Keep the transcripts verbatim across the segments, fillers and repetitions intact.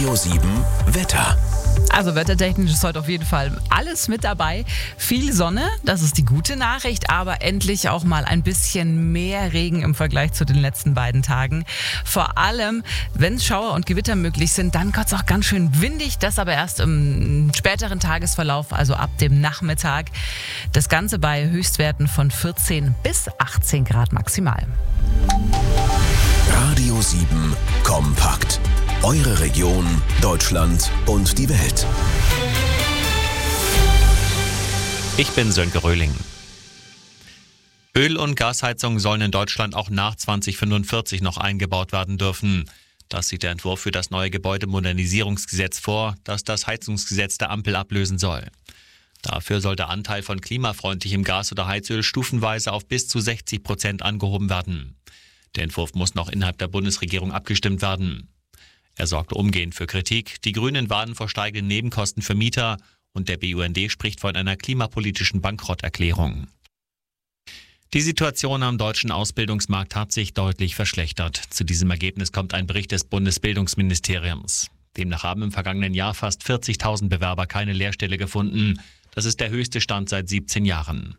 Radio sieben Wetter. Also wettertechnisch ist heute auf jeden Fall alles mit dabei. Viel Sonne, das ist die gute Nachricht, aber endlich auch mal ein bisschen mehr Regen im Vergleich zu den letzten beiden Tagen. Vor allem, wenn Schauer und Gewitter möglich sind, dann wird es auch ganz schön windig. Das aber erst im späteren Tagesverlauf, also ab dem Nachmittag. Das Ganze bei Höchstwerten von vierzehn bis achtzehn Grad maximal. Radio sieben kompakt. Eure Region, Deutschland und die Welt. Ich bin Sönke Röhling. Öl- und Gasheizungen sollen in Deutschland auch nach zwanzig fünfundvierzig noch eingebaut werden dürfen. Das sieht der Entwurf für das neue Gebäudemodernisierungsgesetz vor, das das Heizungsgesetz der Ampel ablösen soll. Dafür soll der Anteil von klimafreundlichem Gas oder Heizöl stufenweise auf bis zu sechzig Prozent angehoben werden. Der Entwurf muss noch innerhalb der Bundesregierung abgestimmt werden. Er sorgte umgehend für Kritik. Die Grünen warnen vor steigenden Nebenkosten für Mieter und der B U N D spricht von einer klimapolitischen Bankrotterklärung. Die Situation am deutschen Ausbildungsmarkt hat sich deutlich verschlechtert. Zu diesem Ergebnis kommt ein Bericht des Bundesbildungsministeriums. Demnach haben im vergangenen Jahr fast vierzigtausend Bewerber keine Lehrstelle gefunden. Das ist der höchste Stand seit siebzehn Jahren.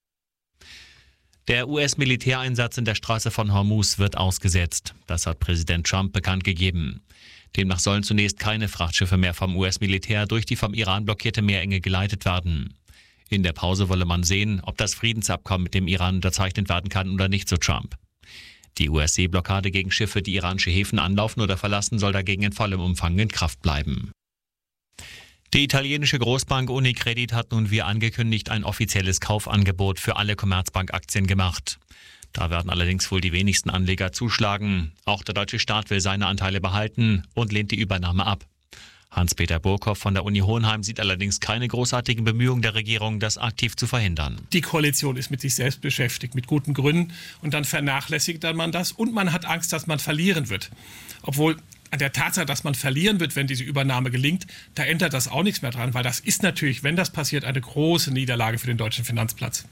Der U S-Militäreinsatz in der Straße von Hormuz wird ausgesetzt. Das hat Präsident Trump bekannt gegeben. Demnach sollen zunächst keine Frachtschiffe mehr vom U S-Militär durch die vom Iran blockierte Meerenge geleitet werden. In der Pause wolle man sehen, ob das Friedensabkommen mit dem Iran unterzeichnet werden kann oder nicht, so Trump. Die U S-Seeblockade gegen Schiffe, die iranische Häfen anlaufen oder verlassen, soll dagegen in vollem Umfang in Kraft bleiben. Die italienische Großbank Unicredit hat nun wie angekündigt ein offizielles Kaufangebot für alle Commerzbank-Aktien gemacht. Da werden allerdings wohl die wenigsten Anleger zuschlagen. Auch der deutsche Staat will seine Anteile behalten und lehnt die Übernahme ab. Hans-Peter Burkhoff von der Uni Hohenheim sieht allerdings keine großartigen Bemühungen der Regierung, das aktiv zu verhindern. Die Koalition ist mit sich selbst beschäftigt, mit guten Gründen. Und dann vernachlässigt man das und man hat Angst, dass man verlieren wird. Obwohl an der Tatsache, dass man verlieren wird, wenn diese Übernahme gelingt, da ändert das auch nichts mehr dran, weil das ist natürlich, wenn das passiert, eine große Niederlage für den deutschen Finanzplatz.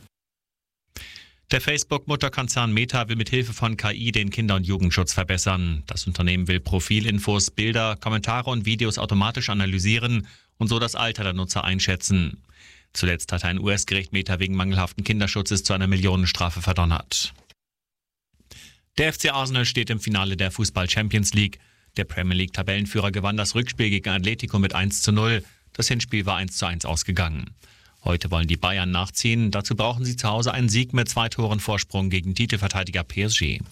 Der Facebook-Mutterkonzern Meta will mit Hilfe von K I den Kinder- und Jugendschutz verbessern. Das Unternehmen will Profilinfos, Bilder, Kommentare und Videos automatisch analysieren und so das Alter der Nutzer einschätzen. Zuletzt hat ein U S-Gericht Meta wegen mangelhaften Kinderschutzes zu einer Millionenstrafe verdonnert. Der F C Arsenal steht im Finale der Fußball-Champions League. Der Premier League-Tabellenführer gewann das Rückspiel gegen Atletico mit eins zu null. Das Hinspiel war eins zu eins ausgegangen. Heute wollen die Bayern nachziehen. Dazu brauchen sie zu Hause einen Sieg mit zwei Toren Vorsprung gegen Titelverteidiger P S G.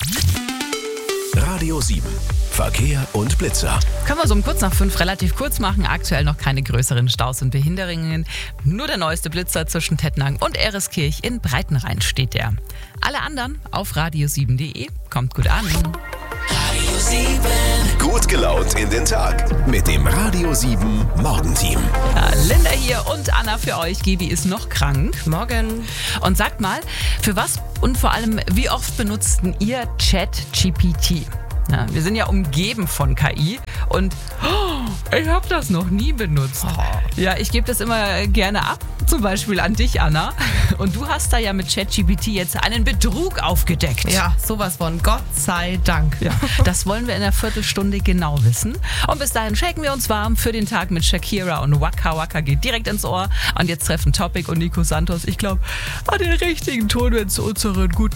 Radio sieben. Verkehr und Blitzer. Können wir so um kurz nach fünf relativ kurz machen. Aktuell noch keine größeren Staus und Behinderungen. Nur der neueste Blitzer zwischen Tettnang und Ereskirch in Breitenrhein steht der. Alle anderen auf radio sieben punkt de. Kommt gut an. Radio sieben. Gut gelaunt in den Tag mit dem Radio sieben Morgenteam. Ja, Linda hier und Anna für euch. Gibi ist noch krank. Morgen. Und sagt mal, für was und vor allem, wie oft benutzten ihr ChatGPT? Ja, wir sind ja umgeben von K I und oh, ich habe das noch nie benutzt. Oh. Ja, ich gebe das immer gerne ab, zum Beispiel an dich, Anna. Und du hast da ja mit ChatGPT jetzt einen Betrug aufgedeckt. Ja, sowas von Gott sei Dank. Ja, das wollen wir in einer Viertelstunde genau wissen. Und bis dahin shaken wir uns warm für den Tag mit Shakira und Waka Waka geht direkt ins Ohr. Und jetzt treffen Topic und Nico Santos, ich glaube, an den richtigen Ton, wenn es zu unseren guten